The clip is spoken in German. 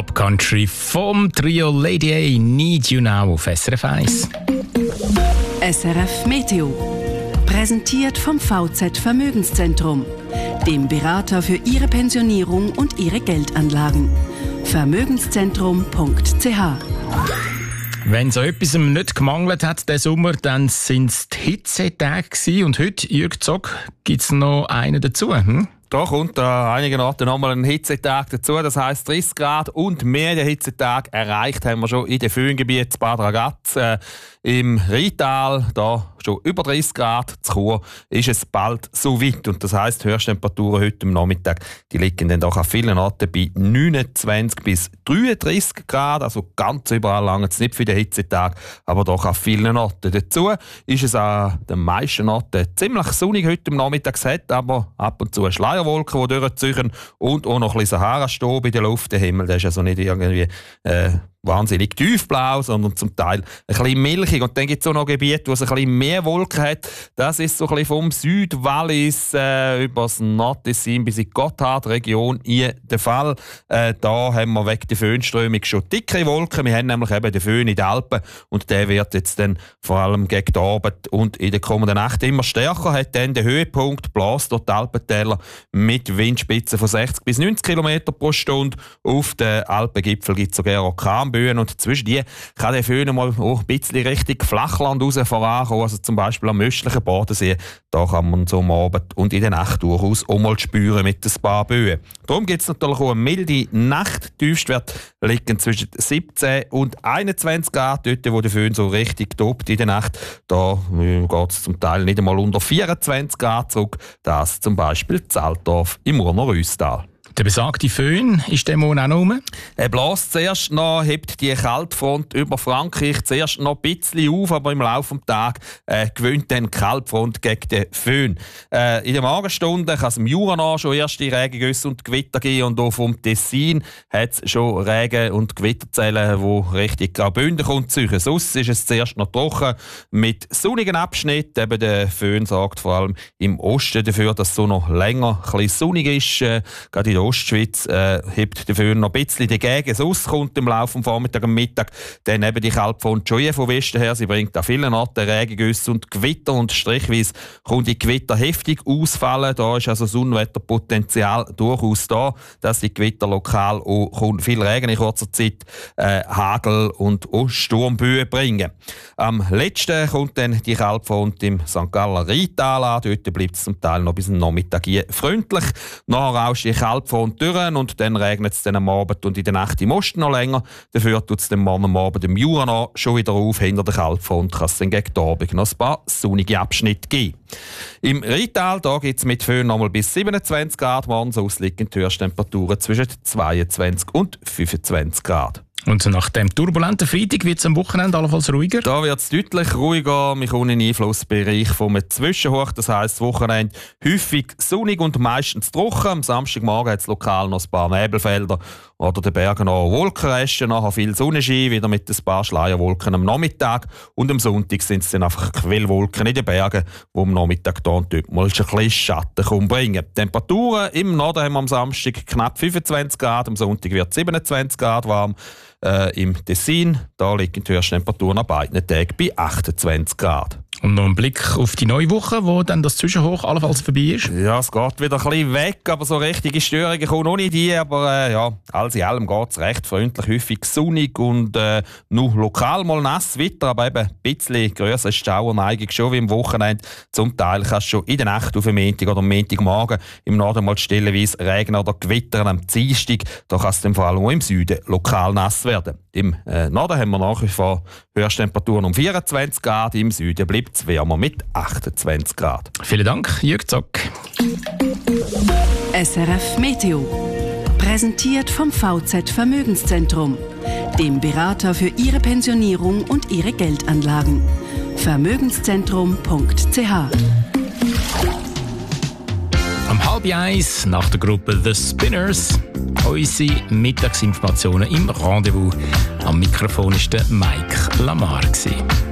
Top Country vom Trio Lady A, Need You Now auf SRF 1. SRF Meteo. Präsentiert vom VZ Vermögenszentrum, dem Berater für Ihre Pensionierung und Ihre Geldanlagen. Vermögenszentrum.ch. Wenn so etwas nicht gemangelt hat diesen Sommer, dann sind es die Hitzetage gewesen. Und heute, Jürg Zock, gibt es noch einen dazu. Da kommt an einigen Orten nochmal ein Hitzetag dazu. Das heisst 30 Grad und mehr der Hitzetag erreicht haben wir schon in den Föhngebieten Bad Ragaz, im Rheintal, da schon über 30 Grad. Zu Chur ist es bald so weit. Und das heisst, Höchsttemperaturen heute am Nachmittag, die liegen dann doch an vielen Orten bei 29 bis 33 Grad. Also ganz überall lange es nicht für den Hitzetag, aber doch an vielen Orten. Dazu ist es an den meisten Orten ziemlich sonnig heute am Nachmittag. Es hat aber ab und zu Schleierwolken, die durchziehen und auch noch ein bisschen Sahara-Staub in der Luft. Der Himmel, der ist also nicht irgendwie wahnsinnig tiefblau, sondern zum Teil ein bisschen milchig. Und dann gibt es auch noch Gebiete, wo es ein bisschen mehr Wolken hat. Das ist so ein bisschen vom Südwallis über das Nordtessin bis in die Gotthard-Region der Fall. Da haben wir wegen der Föhnströmung schon dicke Wolken. Wir haben nämlich eben den Föhn in den Alpen und der wird jetzt dann vor allem gegen die Abend und in der kommenden Nacht immer stärker. Hat dann den Höhepunkt, bläst dort die Alpentäler mit Windspitzen von 60 bis 90 km pro Stunde. Auf den Alpengipfel gibt es sogar Orkanböen und zwischen die kann der Föhn mal ein bisschen Richtung Flachland raus vorankommen, also zum Beispiel am östlichen Bodensee. Da kann man so am Abend und in der Nacht durchaus auch mal spüren mit ein paar Böen. Darum gibt es natürlich auch eine milde Nacht. Die Tiefstwerte liegen zwischen 17 und 21 Grad, dort wo der Föhn so richtig tobt in der Nacht. Da geht es zum Teil nicht einmal unter 24 Grad zurück. Das zum Beispiel Zaltdorf im Urner Rüstal. Der besagte Föhn ist der Monat auch noch rum? Er bläst zuerst noch, hebt die Kaltfront über Frankreich zuerst noch ein bisschen auf, aber im Laufe des Tages gewinnt dann die Kaltfront gegen den Föhn. In den Morgenstunden kann es im Jura schon erste Regengüsse und Gewitter geben und auch vom Tessin hat es schon Regen- und Gewitterzellen, die Richtung Graubünden kommt. Sonst ist es zuerst noch trocken mit sonnigen Abschnitten. Eben der Föhn sorgt vor allem im Osten dafür, dass es so noch länger ein bisschen sonnig ist. Gerade in der Ostschweiz hebt der Föhn noch ein bisschen dagegen. Sonst kommt im Laufe des Vormittags und Mittag dann eben die Kaltfront schon von Westen her. Sie bringt an vielen Orten Regengüsse und Gewitter und strichweise kommt die Gewitter heftig ausfallen. Da ist also das Unwetterpotenzial durchaus da, dass die Gewitter lokal auch viel Regen in kurzer Zeit, Hagel und auch Sturmböen bringen. Am letzten kommt dann die Kaltfront im St. Galler Rheintal an. Dort bleibt es zum Teil noch bis am Nachmittag hier freundlich. Nachher rauscht die Kaltfront durch und dann regnet es dann am Abend und in der Nacht im Osten noch länger. Dafür tut es dann morgen am Abend im Jura schon wieder auf. Hinter der Kaltfront kann es dann gegen den Abend noch ein paar sonnige Abschnitte geben. Im Rheintal gibt es mit Föhn nochmal bis 27 Grad. Morgen sonst liegen die Höchsttemperaturen zwischen 22 und 25 Grad. Und nach dem turbulenten Freitag wird es am Wochenende allenfalls ruhiger? Da wird es deutlich ruhiger. Wir kommen in den Einflussbereich vom Zwischenhoch. Das heisst, das Wochenende häufig sonnig und meistens trocken. Am Samstagmorgen hat es lokal noch ein paar Nebelfelder oder den Bergen noch Wolkenresten. Nachher viel Sonnenschein, wieder mit ein paar Schleierwolken am Nachmittag. Und am Sonntag sind es dann einfach Quellwolken in den Bergen, die am Nachmittag da und dort mal ein bisschen Schatten bringen. Temperaturen im Norden haben wir am Samstag knapp 25 Grad, am Sonntag wird es 27 Grad warm. Im Tessin, da liegen die Höchsttemperaturen an beiden Tagen bei 28 Grad. Und noch ein Blick auf die neue Woche, wo dann das Zwischenhoch allenfalls vorbei ist. Ja, es geht wieder ein bisschen weg, aber so richtige Störungen kommen noch nicht die. Aber ja, alles in allem geht es recht freundlich, häufig sonnig und nur lokal mal nass weiter, aber eben ein bisschen grösser Schauerneigung schon wie am Wochenende. Zum Teil kannst du schon in der Nacht auf den Montag oder am Montagmorgen im Norden mal stellenweise regnen oder gewittern am Dienstag. Da kann es dann vor allem auch im Süden lokal nass werden. Im Norden haben wir nach wie vor Höchsttemperaturen um 24 Grad, im Süden bleibt es wärmer mit 28 Grad. Vielen Dank, Jürg Zock. SRF Meteo. Präsentiert vom VZ Vermögenszentrum, dem Berater für Ihre Pensionierung und Ihre Geldanlagen. Vermögenszentrum.ch. Am 12:30 nach der Gruppe The Spinners unsere Mittagsinformationen im Rendezvous. Am Mikrofon war der Mike Lamar.